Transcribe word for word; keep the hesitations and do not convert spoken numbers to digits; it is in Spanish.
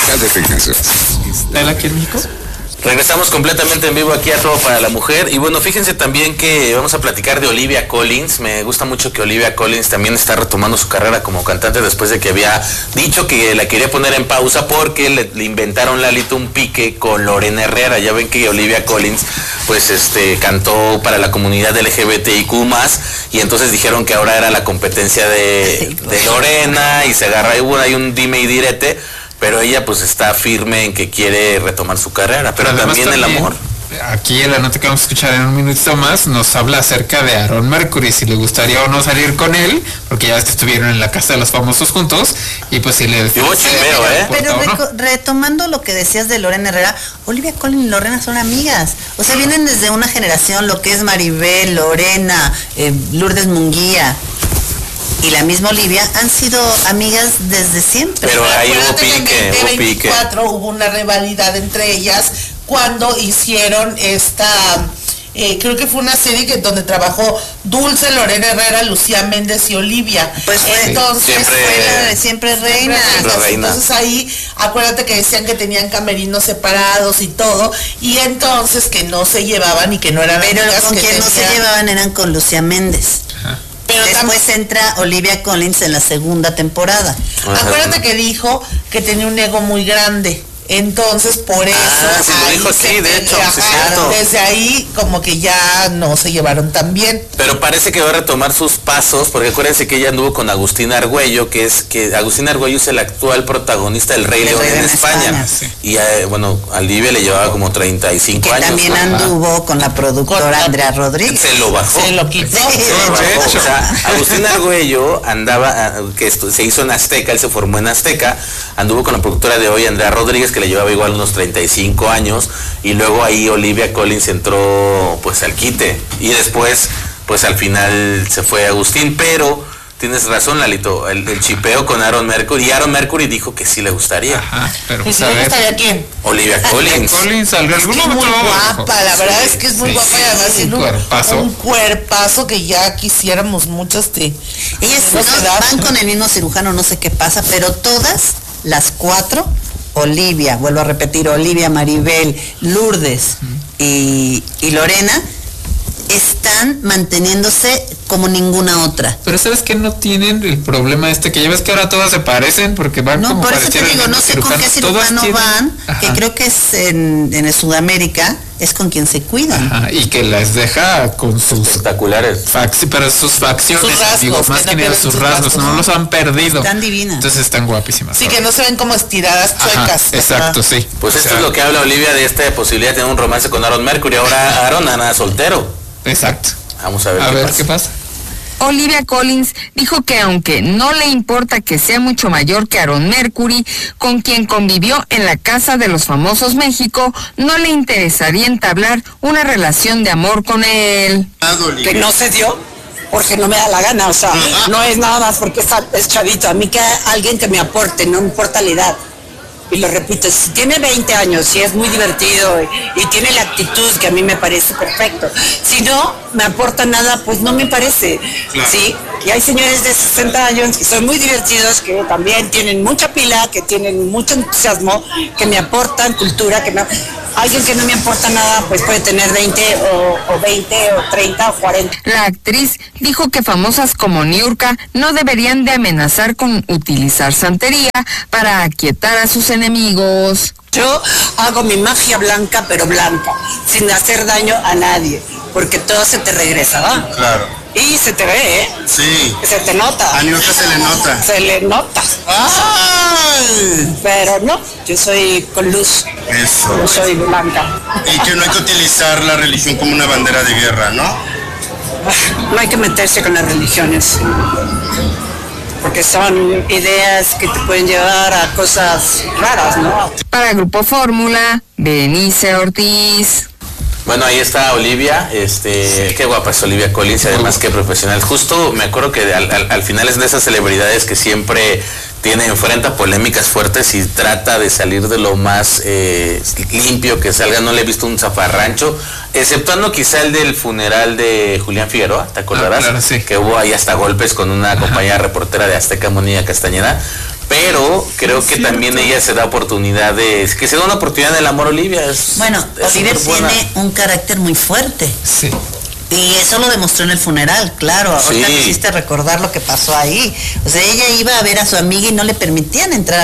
Cállate, Jesús. ¿Está él aquí en México? Regresamos completamente en vivo aquí a Todo para la Mujer. Y bueno, fíjense también que vamos a platicar de Olivia Collins. Me gusta mucho que Olivia Collins también está retomando su carrera como cantante después de que había dicho que la quería poner en pausa porque le, le inventaron, Lalito, un pique con Lorena Herrera. Ya ven que Olivia Collins pues este cantó para la comunidad L G B T I Q más, y entonces dijeron que ahora era la competencia de, de Lorena, y se agarra, y hubo ahí un dime y direte. Pero ella pues está firme en que quiere retomar su carrera, pero, pero también, también el amor. Aquí en la nota que vamos a escuchar en un minutito más nos habla acerca de Aaron Mercury, si le gustaría o no salir con él, porque ya ves que estuvieron en la casa de los famosos juntos, y pues si le... Hubo chimeo, ¿eh? Pero reco- retomando lo que decías de Lorena Herrera, Olivia Collins y Lorena son amigas, o sea, vienen desde una generación, lo que es Maribel, Lorena, eh, Lourdes Munguía y la misma Olivia han sido amigas desde siempre. Pero ahí hubo pique, hubo pique. veinticuatro hubo una rivalidad entre ellas cuando hicieron esta, eh, creo que fue una serie que donde trabajó Dulce, Lorena Herrera, Lucía Méndez y Olivia. Pues fue, entonces siempre, fue la de siempre reina. Siempre reina. Entonces ahí, acuérdate que decían que tenían camerinos separados y todo, y entonces que no se llevaban y que no eran Pero amigas, con que quien no se llevaban eran con Lucía Méndez. Ajá. Pero después tam- entra Olivia Collins en la segunda temporada. Ajá. Acuérdate que dijo que tenía un ego muy grande. Entonces, por eso... Ah, sí, lo dijo, sí, de hecho, sí, cierto. Desde ahí, como que ya no se llevaron tan bien. Pero parece que va a retomar sus pasos, porque acuérdense que ella anduvo con Agustín Argüello, que es que Agustín Argüello es el actual protagonista del Rey León en España. España sí. Y, eh, bueno, a Olivia le llevaba como treinta y cinco que años. También ¿no? anduvo con la productora con la, Andrea Rodríguez. Se lo bajó. Se lo quitó. Sí, se lo bajó. O sea, Agustín Argüello andaba, que esto, se hizo en Azteca, él se formó en Azteca, anduvo con la productora de hoy, Andrea Rodríguez, que le llevaba igual unos treinta y cinco años, y luego ahí Olivia Collins entró pues al quite, y después pues al final se fue Agustín, pero tienes razón, Lalito, el, el chipeo con Aaron Mercury, y Aaron Mercury dijo que sí le gustaría. Ajá, pero ¿Y si le gustaría quién? Olivia Collins. Collins al es que es muy guapa, la verdad sí, es que es muy sí, guapa, y además sí, un cuerpazo. un cuerpazo que ya quisiéramos muchos de... Ellas no, van con el mismo cirujano, no sé qué pasa, pero todas las cuatro, Olivia, vuelvo a repetir, Olivia, Maribel, Lourdes y, y Lorena, están manteniéndose como ninguna otra. Pero ¿sabes qué? No tienen el problema este, que ya ves que ahora todas se parecen porque van no, como por eso te digo, no sé cirujano. Con qué cirujano tienen, van, ajá. que creo que es en, en Sudamérica, es con quien se cuidan. Ajá, y que las deja con sus espectaculares fac- pero sus facciones, sus rasgos, digo, más que, que nada sus rasgos, rasgos, no los han perdido. Están divinas. Entonces están guapísimas. Sí, ahora. Que no se ven como estiradas chuecas. Ajá, exacto, ajá. sí. Pues o esto sea, es lo que habla Olivia de esta posibilidad de tener un romance con Aaron Mercury. Ahora Aaron anda soltero. Exacto. Vamos a ver, a qué, ver pasa. qué pasa. Olivia Collins dijo que aunque no le importa que sea mucho mayor que Aaron Mercury, con quien convivió en la Casa de los Famosos México, no le interesaría entablar una relación de amor con él. Que no se dio porque no me da la gana, o sea, no es nada más porque es, es chavito. A mí que alguien que me aporte, no me importa la edad. Y lo repito, si tiene veinte años, si es muy divertido y, y tiene la actitud que a mí me parece perfecto. Si no me aporta nada, pues no me parece. Claro. ¿Sí? Y hay señores de sesenta años que son muy divertidos, que también tienen mucha pila, que tienen mucho entusiasmo, que me aportan cultura, que me... Alguien que no me aporta nada, pues puede tener veinte o, o veinte o treinta o cuarenta. La actriz dijo que famosas como Niurka no deberían de amenazar con utilizar santería para aquietar a sus enemigos. Yo hago mi magia blanca, pero blanca, sin hacer daño a nadie, porque todo se te regresa, ¿va? Claro. Y se te ve, ¿eh? Sí. Se te nota. A Niurka se le nota. Se le nota. ¡Ay! Pero no, yo soy con luz. Eso. Yo soy blanca. Y que no hay que utilizar la religión como una bandera de guerra, ¿no? No hay que meterse con las religiones, porque son ideas que te pueden llevar a cosas raras, ¿no? Para Grupo Fórmula, Berenice Ortiz. Bueno, ahí está Olivia, este, qué guapa es Olivia Collins, y además qué profesional. Justo me acuerdo que al, al, al final es de esas celebridades que siempre tiene, enfrenta polémicas fuertes y trata de salir de lo más eh, limpio que salga. No le he visto un zafarrancho, exceptuando quizá el del funeral de Julián Figueroa, ¿te acordarás? Ah, claro, sí. Que hubo ahí hasta golpes con una compañera reportera de Azteca, Mónica Castañeda. pero creo que también ella se da oportunidad de, que se da una oportunidad del amor. Olivia es, bueno, es Olivia superbuena. tiene un carácter muy fuerte. Sí. Y eso lo demostró en el funeral, claro. Ahorita Sí. me hiciste recordar lo que pasó ahí. O sea, ella iba a ver a su amiga y no le permitían entrar